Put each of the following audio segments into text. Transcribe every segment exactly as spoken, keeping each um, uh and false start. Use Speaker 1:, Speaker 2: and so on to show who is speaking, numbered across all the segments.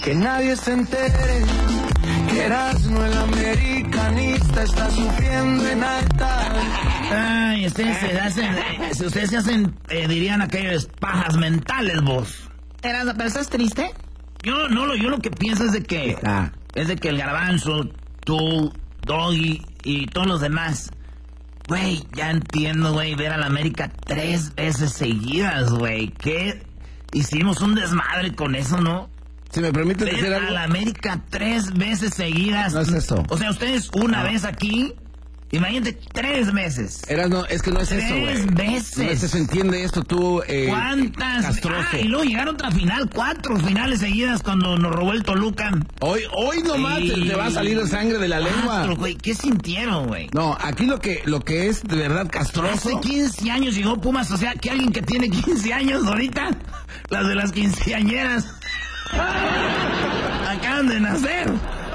Speaker 1: Que nadie se entere que Erasmo el americanista está sufriendo en alta.
Speaker 2: Ay, ustedes se hacen, si ustedes se hacen, eh, dirían aquellos pajas mentales, vos. Erasmo, ¿pero estás triste? Yo no, lo, yo lo que pienso es de que, ah. es de que el Garbanzo, tú, Doggy y todos los demás, güey, ya entiendo, güey, ver a la América tres veces seguidas, güey. ¿Qué? Hicimos un desmadre con eso, ¿no?
Speaker 3: Si me permite
Speaker 2: ver
Speaker 3: decir algo.
Speaker 2: a la América tres veces seguidas.
Speaker 3: No es eso.
Speaker 2: O sea, ustedes una
Speaker 3: no.
Speaker 2: vez aquí, imagínate, tres veces.
Speaker 3: Era, no, es que no es
Speaker 2: tres
Speaker 3: eso, güey.
Speaker 2: Tres veces.
Speaker 3: No es eso, entiende esto tú, eh,
Speaker 2: ¿Cuántas?
Speaker 3: Castroso.
Speaker 2: Ah, y luego llegaron otra final, cuatro finales seguidas cuando nos robó el Toluca.
Speaker 3: Hoy, hoy nomás
Speaker 2: sí.
Speaker 3: te, te va a salir sangre de la lengua.
Speaker 2: Cuatro, güey. ¿Qué sintieron, güey?
Speaker 3: No, aquí lo que, lo que es de verdad castroso.
Speaker 2: Hace quince años llegó Pumas, o sea, que alguien que tiene quince años ahorita, las de las quinceañeras, acaban de nacer.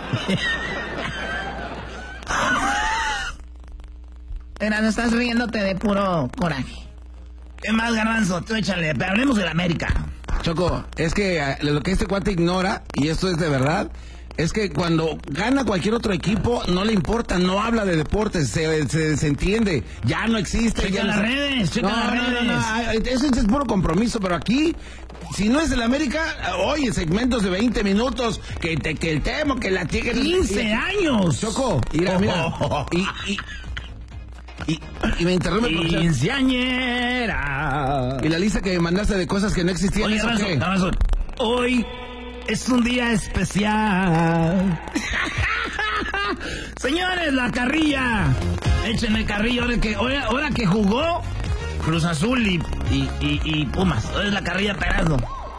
Speaker 2: Pero no estás riéndote de puro coraje. ¿Qué más, Garbanzo? Tú échale, pero hablemos de la América.
Speaker 3: Choco, es que uh, lo que este cuate ignora, y esto es de verdad, es que cuando gana cualquier otro equipo, no le importa, no habla de deportes, se, se, se entiende, ya no existe.
Speaker 2: Checa
Speaker 3: ya
Speaker 2: las
Speaker 3: no,
Speaker 2: redes, checa
Speaker 3: no,
Speaker 2: las
Speaker 3: no,
Speaker 2: redes.
Speaker 3: No, no, eso es puro compromiso, pero aquí, si no es el América, oye, segmentos de veinte minutos, que, te, que el tema, que la tigre...
Speaker 2: ¡quince años!
Speaker 3: Choco, mira, mira,
Speaker 2: oh.
Speaker 3: y... y Y, y me interrumpe porque...
Speaker 2: Quinceañera.
Speaker 3: Y la lista que me mandaste de cosas que no existían.
Speaker 2: Oye,
Speaker 3: ¿eso
Speaker 2: Ranzo,
Speaker 3: qué?
Speaker 2: Ranzo, hoy es un día especial. Señores, la carrilla. Échenle carrilla ahora que, ahora, ahora que jugó Cruz Azul y, y, y, y Pumas. Ahora es la carrilla Perazno.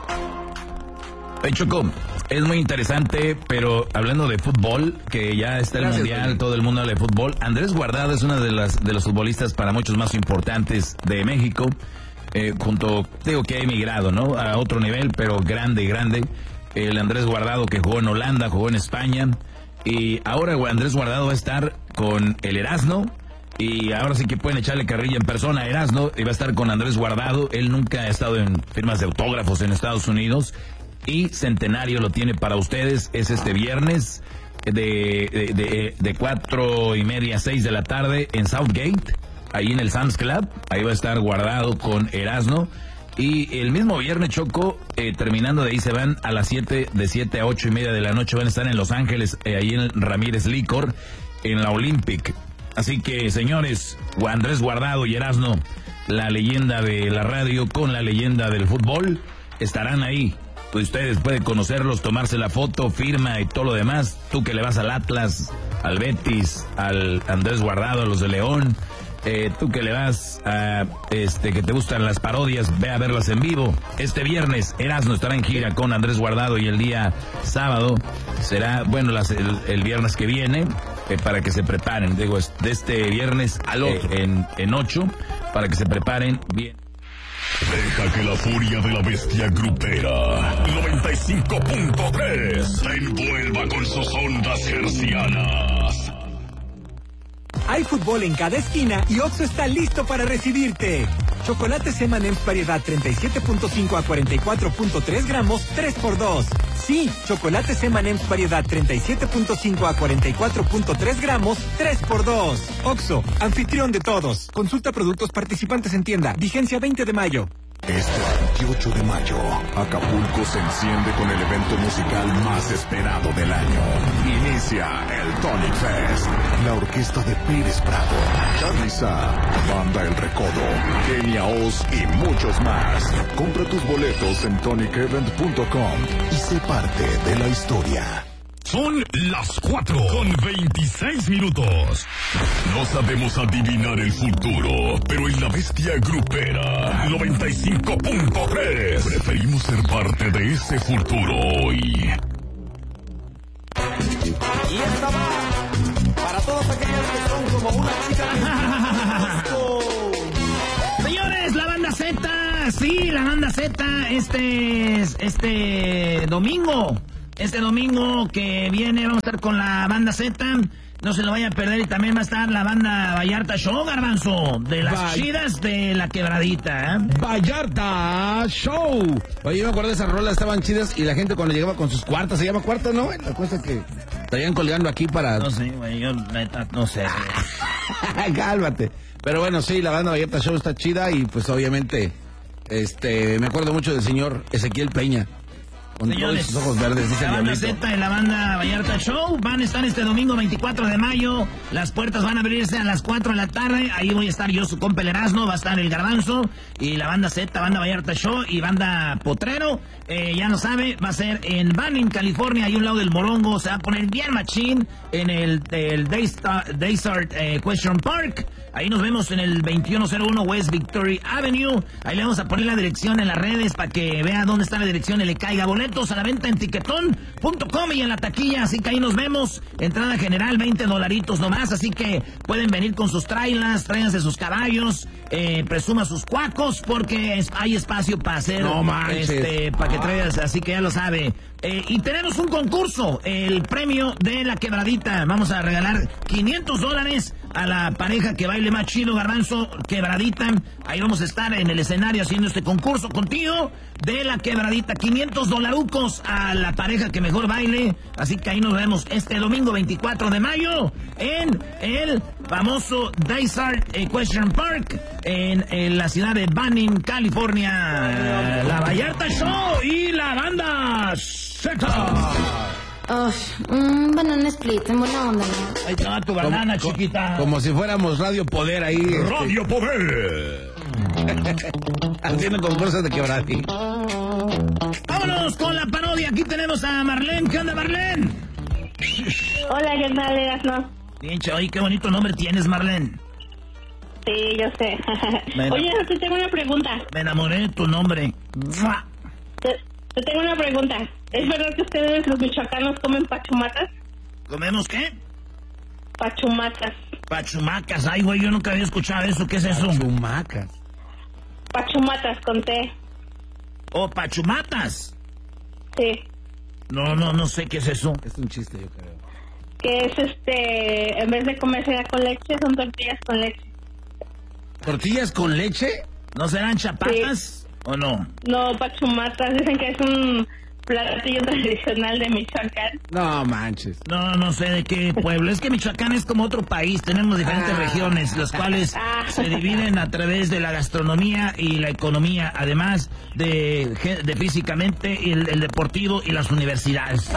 Speaker 4: Hey, Choco, es muy interesante, pero hablando de fútbol, que ya está el
Speaker 3: Gracias,
Speaker 4: mundial,
Speaker 3: Dani.
Speaker 4: todo el mundo habla de fútbol. Andrés Guardado es uno de, las, de los futbolistas para muchos más importantes de México, eh, junto, digo que ha emigrado, ¿no? A otro nivel, pero grande, grande. El Andrés Guardado que jugó en Holanda, jugó en España, y ahora Andrés Guardado va a estar con el Erasmo, y ahora sí que pueden echarle carrilla en persona a Erasmo, y va a estar con Andrés Guardado. Él nunca ha estado en firmas de autógrafos en Estados Unidos. Y Centenario lo tiene para ustedes, es este viernes de, de, de, de cuatro y media a seis de la tarde en Southgate, ahí en el Sam's Club. Ahí va a estar Guardado con Erasmo. Y el mismo viernes, Choco, eh, terminando de ahí se van a las siete, de siete a ocho y media de la noche, van a estar en Los Ángeles, eh, ahí en Ramírez Licor, en la Olympic. Así que, señores, Andrés Guardado y Erasmo, la leyenda de la radio con la leyenda del fútbol, estarán ahí. Pues ustedes pueden conocerlos, tomarse la foto, firma y todo lo demás. Tú que le vas al Atlas, al Betis, al Andrés Guardado, a los de León. Eh, tú que le vas a, este, que te gustan las parodias, ve a verlas en vivo. Este viernes, Erasmo estará en gira con Andrés Guardado y el día sábado será, bueno, las, el, el viernes que viene, eh, para que se preparen. Digo, de este viernes al otro, eh, en, en ocho, para que se preparen bien.
Speaker 5: Deja que la furia de la bestia grupera noventa y cinco punto tres te envuelva con sus ondas hercianas.
Speaker 6: Hay fútbol en cada esquina y Oxxo está listo para recibirte. Chocolates eme and eme's variedad treinta y siete punto cinco a cuarenta y cuatro punto tres gramos, tres por dos. Sí, chocolates eme and eme's variedad treinta y siete punto cinco a cuarenta y cuatro punto tres gramos, tres por dos. Oxxo, anfitrión de todos. Consulta productos participantes en tienda. Vigencia veinte de mayo.
Speaker 5: Este veintiocho de mayo, Acapulco se enciende con el evento musical más esperado del año. Inicia el Tonic Fest. La orquesta de Pérez Prado, Charly Sa, Banda El Recodo, Kenia Oz y muchos más. Compra tus boletos en tonic event punto com y sé parte de la historia. Son las cuatro con veintiséis minutos. No sabemos adivinar el futuro, pero en la bestia grupera noventa y cinco punto tres preferimos ser parte de ese futuro hoy.
Speaker 1: Y esta va para todos aquellos que son como una chica.
Speaker 2: Señores, la banda Z, sí, la banda Z, este, este domingo. Este domingo que viene vamos a estar con la banda Z No se lo vaya a perder y también va a estar la banda Vallarta Show, Garbanzo, de las
Speaker 3: Vay-
Speaker 2: chidas de la quebradita, ¿eh?
Speaker 3: Vallarta Show. Oye, yo me acuerdo de esas rolas, estaban chidas y la gente cuando llegaba con sus cuartas, se llama cuarto, ¿no? La cosa que estarían colgando aquí para...
Speaker 2: No sé, güey, yo neta, no sé. güey.
Speaker 3: Cálmate. Pero bueno, sí, la banda Vallarta Show está chida y pues obviamente, este, me acuerdo mucho del señor Ezequiel Peña. Con todos
Speaker 2: Señores,
Speaker 3: sus ojos verdes, dice
Speaker 2: la
Speaker 3: el
Speaker 2: banda
Speaker 3: diablito.
Speaker 2: Z y la banda Vallarta Show van a estar este domingo veinticuatro de mayo. Las puertas van a abrirse a las cuatro de la tarde. Ahí voy a estar yo, su compa el Erasmo, va a estar el Garbanzo y la banda Z, banda Vallarta Show y banda Potrero. Eh, ya no sabe, va a ser en Banning, California, ahí a un lado del Morongo. Se va a poner bien machín en el, el Daystar, Daystar eh, Question Park. Ahí nos vemos en el veintiuno cero uno West Victory Avenue. Ahí le vamos a poner la dirección en las redes para que vea dónde está la dirección y le caiga. Boletos a la venta en tiquetón punto com y en la taquilla, así que ahí nos vemos. Entrada general, veinte dolaritos nomás, así que pueden venir con sus trailas, tráiganse sus caballos, eh, presuma sus cuacos, porque es- hay espacio para hacer,
Speaker 3: No manches.
Speaker 2: este, para que traigas, así que ya lo sabe. Eh, y tenemos un concurso, el premio de la quebradita. Vamos a regalar quinientos dólares a la pareja que baile más chido, Garbanzo, quebradita. Ahí vamos a estar en el escenario haciendo este concurso contigo de la quebradita. quinientos dolarucos a la pareja que mejor baile. Así que ahí nos vemos este domingo veinticuatro de mayo en el famoso Daystar Equestrian Park en, en la ciudad de Banning, California. La Vallarta Show y la banda Z.
Speaker 7: Oh, mm, banana split, en buena onda, ¿no?
Speaker 2: Ahí está tu banana,
Speaker 3: Como-
Speaker 2: chiquita.
Speaker 3: Como si fuéramos Radio Poder ahí. este,
Speaker 4: Radio Poder.
Speaker 3: haciendo concursos de quebradita.
Speaker 2: Vámonos con la parodia. Aquí tenemos a Marlene. ¿Qué onda, Marlene?
Speaker 8: Hola, ¿qué tal, Erasmo?
Speaker 2: Bien, oye, qué bonito nombre tienes, Marlene.
Speaker 8: Sí, yo sé.
Speaker 2: Bueno.
Speaker 8: Oye, te tengo una pregunta.
Speaker 2: Me enamoré de tu nombre. ¡Mua!
Speaker 8: Te, te tengo una pregunta. ¿Es verdad que ustedes, los michoacanos, comen pachumatas?
Speaker 2: ¿Comemos qué?
Speaker 8: Pachumatas.
Speaker 2: Pachumacas. Ay, güey, yo nunca había escuchado eso. ¿Qué es eso?
Speaker 3: Chumacas.
Speaker 8: Pachumatas con té.
Speaker 2: Oh, pachumatas.
Speaker 8: Sí.
Speaker 2: No, no, no sé qué es eso.
Speaker 3: Es un chiste, yo creo.
Speaker 8: Que es este, en vez de comerse con leche, son tortillas con leche.
Speaker 3: ¿Tortillas con leche?
Speaker 2: ¿No serán chapatas o no?
Speaker 8: No, pachumatas. Dicen que es un platillo tradicional de Michoacán.
Speaker 3: No manches.
Speaker 2: No, no sé de qué pueblo. Es que Michoacán es como otro país. Tenemos diferentes
Speaker 3: Ah.
Speaker 2: regiones, las cuales
Speaker 8: Ah.
Speaker 2: se dividen a través de la gastronomía y la economía, además de, ge- de físicamente el, el deportivo y las universidades.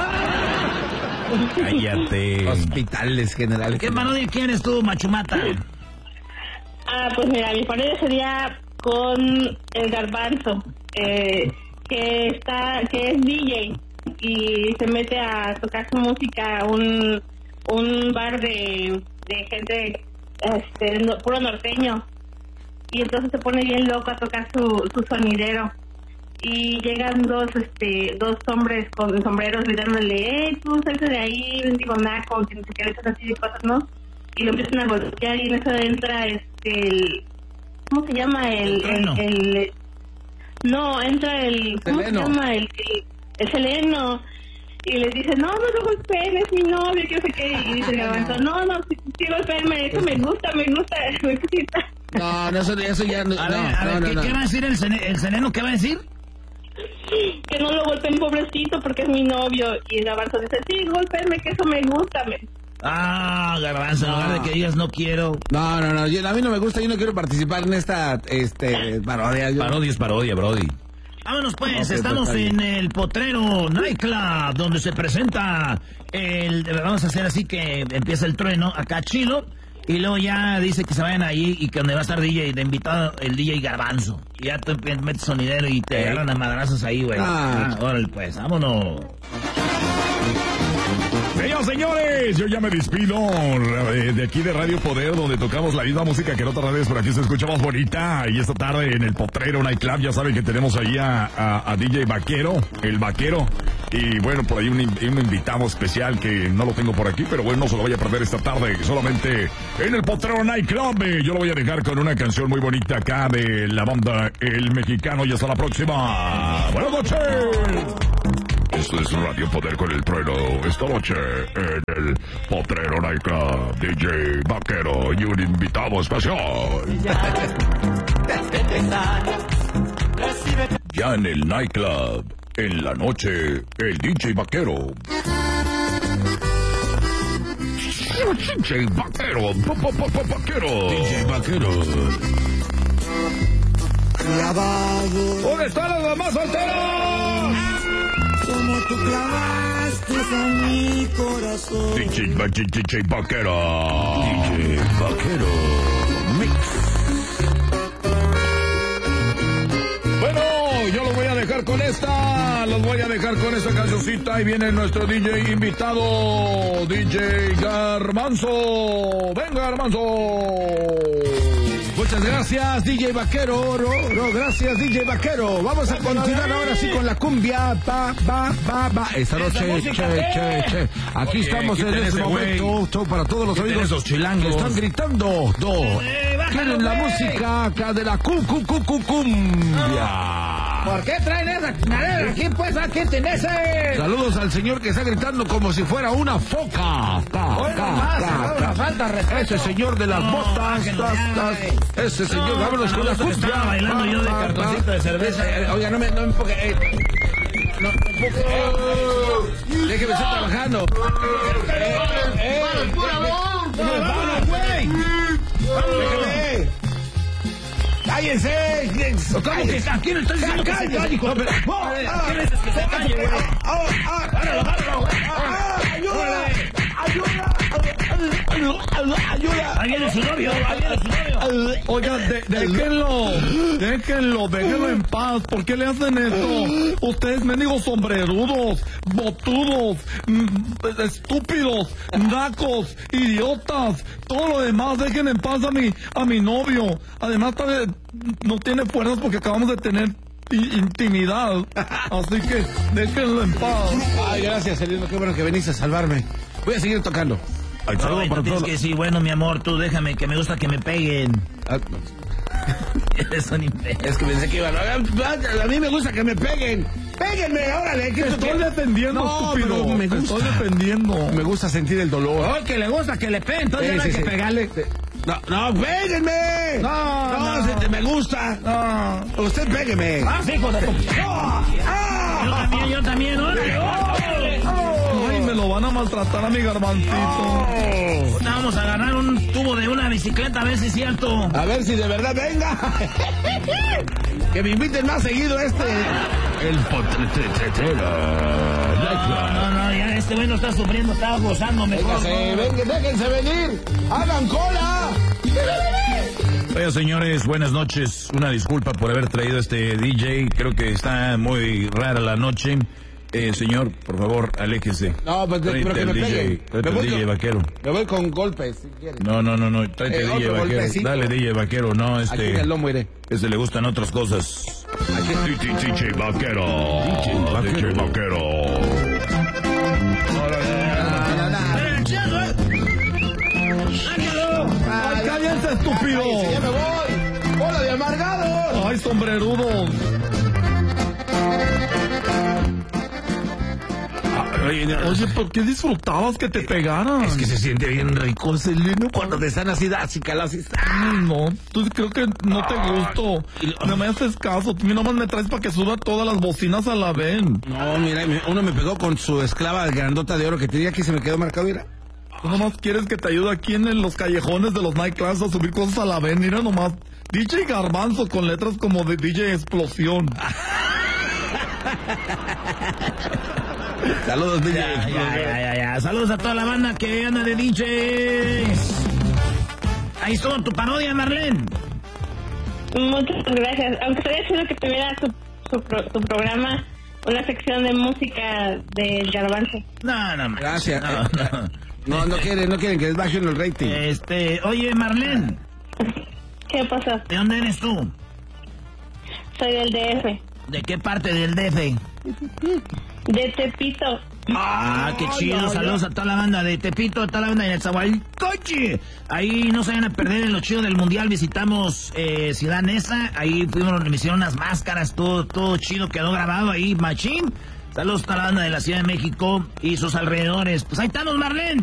Speaker 4: Cállate.
Speaker 3: Hospitales generales.
Speaker 2: ¿Qué parodia quieres tú, Machumata?
Speaker 8: Ah, pues mira, mi parodia sería con el Garbanzo, eh, que está, que es D J y se mete a tocar su música a un, un bar de, de gente, este, no- puro norteño, y entonces se pone bien loco a tocar su, su sonidero. Y llegan dos este dos hombres con sombreros gritándole, eh, tú salte de ahí, digo, naco, que no sé qué, esas así de cosas, ¿no? Y lo empiezan a golpear y en eso entra este el, ¿cómo se llama? El,
Speaker 2: El trueno.
Speaker 8: el, el- no, entra el, ¿cómo
Speaker 3: Seleno.
Speaker 8: se llama? El, el, el Seleno. Y les dice, no, no lo golpeen, es mi novio, que no sé qué. Y dice el Garbanzo, no, no, sí, sí golpeenme, eso me gusta, me gusta, me gusta.
Speaker 3: No, no, eso, eso ya no.
Speaker 2: A
Speaker 3: no,
Speaker 2: ver, a ver,
Speaker 3: no,
Speaker 2: ¿qué,
Speaker 3: no,
Speaker 2: qué
Speaker 3: no.
Speaker 2: va a decir el, sene- el sereno? ¿Qué va a decir?
Speaker 8: Que no lo golpeen, pobrecito, porque es mi novio. Y el Garbanzo dice, sí, golpeenme, que eso me gusta. Me...
Speaker 2: Ah, Garbanzo, en
Speaker 3: No.
Speaker 2: lugar de que digas no quiero.
Speaker 3: No, no, no, yo- a mí no me gusta, yo no quiero participar en esta este, parodia. Yo-
Speaker 4: Parodia es parodia, Brody.
Speaker 2: Vámonos pues,
Speaker 3: Ok, pues,
Speaker 2: estamos
Speaker 3: está
Speaker 2: en
Speaker 3: bien.
Speaker 2: el Potrero Nightclub, donde se presenta el... Vamos a hacer así que empieza el trueno, acá chilo, y luego ya dice que se vayan ahí y que donde va a estar D J, de invitado el D J Garbanzo. Y ya tú empiezas- metes sonidero y te
Speaker 3: Ey.
Speaker 2: agarran a madrazos ahí, güey.
Speaker 3: Ah.
Speaker 2: Ah, órale pues, vámonos.
Speaker 4: Señoras, señores, yo ya me despido eh, de aquí de Radio Poder, donde tocamos la misma música que en otras redes, pero aquí se escucha más bonita. Y esta tarde en el Potrero Nightclub, ya saben que tenemos ahí a, a- a D J Vaquero, el Vaquero. Y bueno, por ahí un, in- un invitado especial que no lo tengo por aquí, pero bueno, no se lo vaya a perder esta tarde, solamente en el Potrero Nightclub. Eh, Yo lo voy a dejar con una canción muy bonita acá de la banda El Mexicano. Y hasta la próxima. Buenas noches.
Speaker 5: Esto es Radio Poder con el Trueno. Esta noche en el Potrero Nightclub, D J Vaquero y un invitado especial. Ya en el nightclub, en la noche, el D J Vaquero. D J Vaquero, Vaquero.
Speaker 3: D J Vaquero.
Speaker 5: ¿Dónde están los demás solteros?
Speaker 1: Como tú clavaste en mi corazón.
Speaker 5: D J, D J Vaquero.
Speaker 3: D J Vaquero. Mix.
Speaker 5: Bueno, yo los voy a dejar con esta. Los voy a dejar con esta cancioncita. Y viene nuestro D J invitado, D J Garbanzo. Venga, Garbanzo.
Speaker 3: Muchas gracias, D J Vaquero. No, no, gracias, D J Vaquero. Vamos a continuar ahora sí con la cumbia. Va, va, va, va. Esta noche, che, che, che. Aquí
Speaker 4: Oye,
Speaker 3: estamos en este momento. Todo para todos los amigos
Speaker 4: esos chilangos
Speaker 3: que están gritando. Do.
Speaker 2: Eh, bájalo,
Speaker 3: Quieren la
Speaker 2: güey.
Speaker 3: música acá de la cu, cu, cu, cu, cumbia.
Speaker 2: ¿Por qué traen esa chingadera aquí, pues? ¿A qué tenés ese?
Speaker 3: Saludos al señor que está gritando como si fuera una foca. Ca,
Speaker 2: Hoy
Speaker 3: ca,
Speaker 2: nomás,
Speaker 3: ca,
Speaker 2: no,
Speaker 3: ca.
Speaker 2: una falta de respeto.
Speaker 3: Ese señor de las
Speaker 2: No,
Speaker 3: botas.
Speaker 2: bájenlo
Speaker 3: tas,
Speaker 2: ya,
Speaker 3: tas.
Speaker 2: güey.
Speaker 3: Ese señor,
Speaker 2: No,
Speaker 3: vámonos con la
Speaker 2: eso que
Speaker 3: cumbia.
Speaker 2: estaba bailando yo de
Speaker 3: Va, va,
Speaker 2: cartoncito
Speaker 3: va.
Speaker 2: de cerveza.
Speaker 3: Eh, Oiga, no me, no me empuje. Eh. No, no empuje. Eh. Déjeme estar trabajando. Eh, eh, ¡Vámonos, güey! ¡Déjeme! ¡Cállense!
Speaker 2: ¿Cómo que está? ¿Quién está diciendo que se calle?
Speaker 3: No, pero-
Speaker 2: A ver, ¿quién dices que se calle, güey? Páralo, páralo, güey.
Speaker 3: ¡Ayuda!
Speaker 2: Ahí viene su novio, ahí viene su novio.
Speaker 9: Oiga, de- déjenlo, déjenlo, déjenlo en paz. ¿Por qué le hacen esto? Ustedes, mendigos sombrerudos, botudos, mm, estúpidos, nacos, idiotas, todo lo demás, dejen en paz a mi, a mi novio. Además, tal vez no tiene fuerzas porque acabamos de tener i- intimidad. Así que déjenlo en paz.
Speaker 3: Ay, gracias, Elino. Qué bueno que veniste a salvarme. Voy a seguir tocando. Ay,
Speaker 2: No,
Speaker 3: saludo
Speaker 2: güey,
Speaker 3: para
Speaker 2: tú tienes
Speaker 3: todos.
Speaker 2: que decir, bueno, mi amor, tú déjame, que me gusta que me peguen.
Speaker 3: Ah,
Speaker 2: Eres un imbécil.
Speaker 3: Es que pensé que iban a... A mí me gusta que me peguen. ¡Péguenme! ¡Órale!
Speaker 9: Te estoy defendiendo,
Speaker 3: No,
Speaker 9: estúpido.
Speaker 3: pero me
Speaker 9: Te
Speaker 3: gusta.
Speaker 9: estoy defendiendo.
Speaker 3: Me gusta sentir el dolor.
Speaker 2: Oh, que le gusta que le peguen, entonces
Speaker 3: Sí,
Speaker 2: ya no hay
Speaker 3: sí,
Speaker 2: que
Speaker 3: sí.
Speaker 2: pegarle.
Speaker 3: No, no, péguenme.
Speaker 9: No, no.
Speaker 3: se- me gusta.
Speaker 9: Ah.
Speaker 3: Usted pégueme.
Speaker 2: Ah, sí, hijo de tu... Yo también, yo también, órale, órale.
Speaker 9: Ay, me lo van a maltratar a mi garbancito.
Speaker 2: Ahorita vamos a agarrar un tubo de una bicicleta a ver si es cierto.
Speaker 3: A ver si de verdad venga. Que me inviten más seguido a este. El potretretero.
Speaker 2: No, no, no, ya este güey no está sufriendo, está gozando mejor.
Speaker 3: Véngase, venga, déjense venir. Hagan cola.
Speaker 4: Oiga, señores, buenas noches. Una disculpa por haber traído este D J. Creo que está muy rara la noche. Eh, señor, por favor, aléjese.
Speaker 3: No, pues,
Speaker 4: Tráete
Speaker 3: pero que
Speaker 4: al
Speaker 3: me
Speaker 4: D J,
Speaker 3: peguen.
Speaker 4: tráete
Speaker 3: Me
Speaker 4: al
Speaker 3: voy
Speaker 4: D J
Speaker 3: con-
Speaker 4: vaquero.
Speaker 3: Me voy con golpes, si quieren.
Speaker 4: No, no, no, no, tráete
Speaker 3: Eh,
Speaker 4: al D J
Speaker 3: otro
Speaker 4: vaquero.
Speaker 3: golpecito.
Speaker 4: Dale, D J vaquero, no,
Speaker 3: Aquí en el
Speaker 4: este.
Speaker 3: lomo iré.
Speaker 4: Este le gustan otras cosas.
Speaker 5: D J Vaquero. D J Vaquero.
Speaker 9: ¡Ay, cállense, estúpido!
Speaker 3: ¡Ya me voy! ¡Hola de amargados!
Speaker 9: ¡Ay, sombrerudos! Oye, ¿por qué disfrutabas que te pegaran?
Speaker 3: Es que se siente bien rico, Celino, cuando te están así, así calados. así.
Speaker 9: Ay, no, tú creo que no te gusto. No me haces caso. Tú nomás me traes para que suba todas las bocinas a la vez.
Speaker 3: No, mira, me- uno me pegó con su esclava grandota de oro que tenía aquí y se me quedó marcado, mira.
Speaker 9: Tú nomás quieres que te ayude aquí en los callejones de los nightclubs a subir cosas a la vez. Mira nomás. D J Garbanzo con letras como de D J Explosión.
Speaker 3: Saludos, D J.
Speaker 2: Ya, ya, ya, ya, ya. Saludos a toda la banda que anda de D Js. Ahí estuvo tu parodia, Marlene.
Speaker 8: Muchas gracias. Aunque sería chido que tuviera su, su, pro- su programa, una sección de música de Garbanzo.
Speaker 2: No, no, manches,
Speaker 3: Gracias.
Speaker 2: No,
Speaker 3: Eh,
Speaker 2: no.
Speaker 3: No, no quieren, no quieren que les bajen el rating.
Speaker 2: Este, oye, Marlene,
Speaker 8: ¿Qué pasó?
Speaker 2: ¿de dónde eres tú?
Speaker 8: Soy del D F.
Speaker 2: ¿De qué parte del D F?
Speaker 8: De Tepito.
Speaker 2: Ah, qué chido. Saludos a toda la banda de Tepito, a toda la banda de Netzahualcoche. Ahí no se vayan a perder en lo chido del mundial. Visitamos eh, Ciudad Neza. Ahí fuimos, me hicieron unas máscaras. Todo, todo chido. Quedó grabado ahí, machín. Saludos a la banda de la Ciudad de México y sus alrededores. Pues ahí estamos, Marlene.